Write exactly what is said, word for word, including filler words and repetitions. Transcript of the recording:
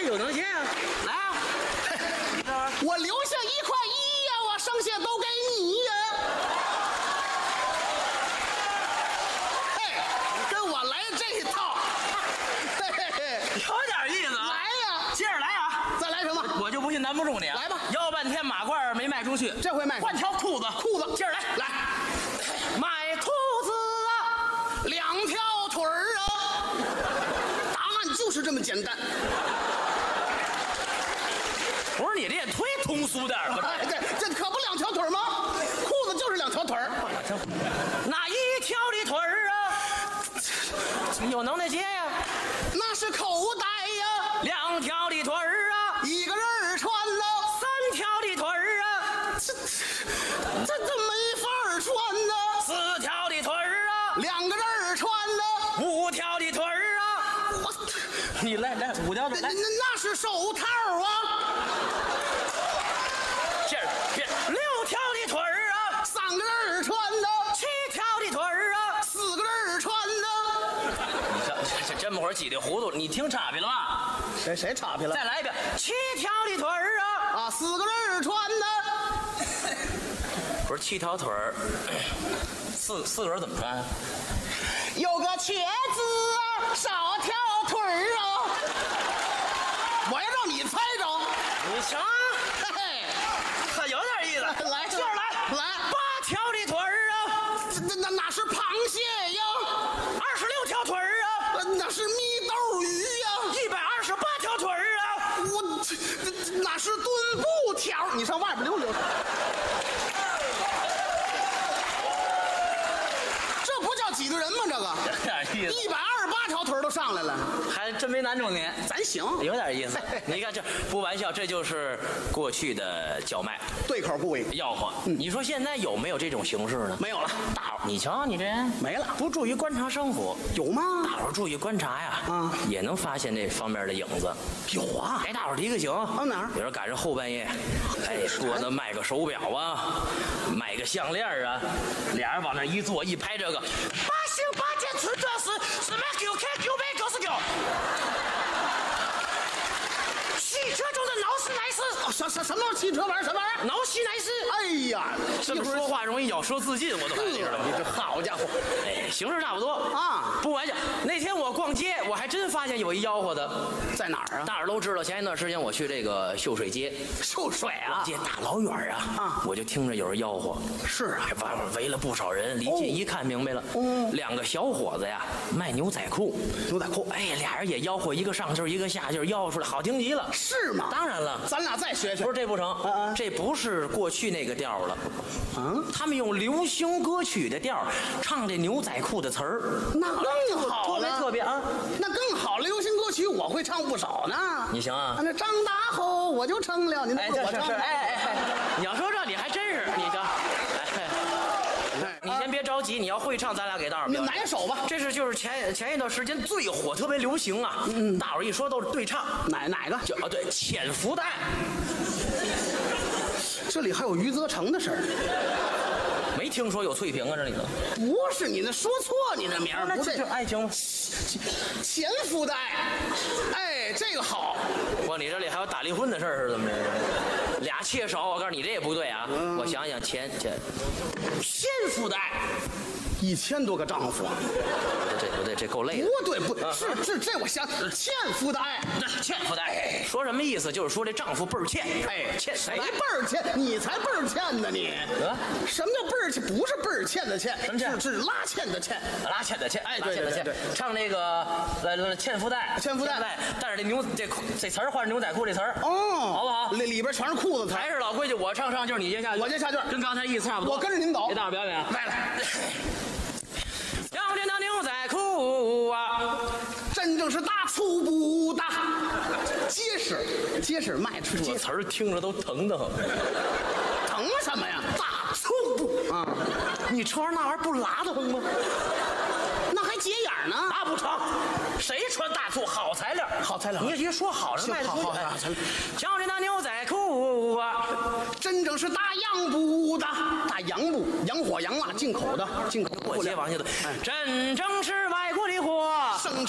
有能线啊！来啊！ 我留下一块一呀，我剩下都给你呀。嘿，跟我来这一套，嘿嘿嘿， 有点意思啊！ 来呀， 接着来啊！ 再来什么？ 我就不信难不住你。 来吧， 要半天马褂没卖出去， 这回卖换条裤子， 裤子， 接着来， 来， 买裤子啊！ 两条腿儿啊。答案就是这么简单。 我说你这也忒通俗点儿吧？ 哎，对，这可不两条腿吗？裤子就是两条腿儿。 哪一条的腿儿啊？有能耐接呀、啊！ 那是口袋呀。 两条的腿儿啊， 一个人穿呢。 三条的腿儿啊， 这这这没法穿呢。 四条的腿儿啊， 两个人穿呢。 五条的腿儿啊， 我你来来五条腿来， 那那那是手套啊。 这这六条的腿儿啊， 三个人穿呢。 七条的腿儿啊， 四个人穿呢。 你瞧这这这么会儿挤得糊涂，你听岔劈了吧？ 谁谁岔劈了？ 再来一遍，七条的腿儿啊， 啊，四个人穿呢。 不是七条腿儿，四四个人怎么穿啊？ 有个茄子啊，少条腿儿啊。我要让你猜着。 你瞧， 嘿嘿， 可有点意思。 来， 接着来， 来， 八条的腿儿啊， 这那那哪是螃蟹呀？ 二十六条腿儿啊， 呃那是蜜豆鱼呀。 一百二十八条腿儿啊， 我这这哪是墩布条？你上外边溜溜。这不叫挤兑人吗？这个有点意思， 一百二十八条腿都上来了， 还真没难住你。 咱行， 有点意思。你看这不玩笑，这就是过去的叫卖对口部位吆喝。你说现在有没有这种形式呢？ 没有了， 大伙儿，你瞧你这人没了。 不注意观察生活， 有吗？ 大伙儿注意观察呀， 啊， 也能发现这方面的影子。 有啊， 给大伙儿提个醒， 啊哪儿？ 有人赶上后半夜，哎，说那卖个手表啊，卖个项链啊，俩人往那一坐，一拍这个，八星八箭出这是什么九 K 九百九十九。汽车中的劳斯莱斯， 哦什什什么汽车玩意儿？什么玩意儿？ 劳斯莱斯。 哎呀， 这么说话容易咬舌自尽，我都看你知道吗？ 你这好家伙， 哎，形式差不多啊不玩笑，那天我逛街，我还真发现有一吆喝的， 在哪儿啊？ 大伙儿都知道。前一段时间我去这个秀水街， 秀水啊！ 街大老远啊， 啊我就听着有人吆喝， 是啊， 哎，外面围了不少人，离近一看明白了， 哦两个小伙子呀卖牛仔裤， 牛仔裤， 哎，俩人也吆喝，一个上句一个下句，吆喝出来好听极了。 是吗？ 当然了， 咱俩再学学。 不是这不成， 嗯嗯这不是过去那个调了， 嗯， 他们用流行歌曲的调唱这牛仔裤的词儿， 那更好特别了， 特别啊！ 那更好。流行歌曲我会唱不少呢。 你行啊？ 那长大后我就成了，你那哎， 不是我唱的？ 这是是，哎哎哎，你要说这你还真是，你瞧，哎，你先别着急，你要会唱，咱俩给大伙儿你表演。 哪首吧？ 这是就是前前一段时间最火，特别流行啊，嗯，大伙儿一说都是对唱， 哪哪个？ 就啊对，潜伏的爱， 这里还有余则成的事儿。 没听说有翠屏啊这里头， 不是你那说错，你那名儿不对这，爱情吗？ 前夫的爱。哎，这个好。 我你这里还有打离婚的事儿是怎么着？俩切手，我告诉你这也不对啊！我想想，前前先夫的爱， 一千多个丈夫啊！ 这不对，这够累的。 不对，不是是这我想欠夫的爱。 欠夫的爱，说什么意思？就是说这丈夫倍儿欠， 哎， 欠谁倍儿欠？你才倍儿欠呢你！ 啊什么叫倍儿欠？不是倍儿欠的欠， 什么欠是是拉欠的欠。 拉欠的欠， 哎拉欠的欠对对对， 唱那个来来欠夫带， 欠夫带但是这牛这裤这词儿换成牛仔裤这词儿， 哦， 好不好？ 里里边全是裤子才。 还是老规矩，我唱上句，你接下句， 我接下句跟刚才意思差不多。 我跟着您走给大伙儿表演啊， 来来， 要这那牛仔裤啊， 真正是大粗不大，结实结实，迈出这结实。 词儿听着都疼得很。 疼什么呀？大粗不啊？ 你穿那玩意儿不拉得慌吗？ 那还结眼呢？ 那不成，谁穿大裤好材料？ 好材料你也说好了行卖得出去。 好好好材料瞧这那牛仔裤啊， 真正是大洋布的，大洋布，洋火洋蜡，进口的，进口的过街往下走， 哎真正是外国的货。 生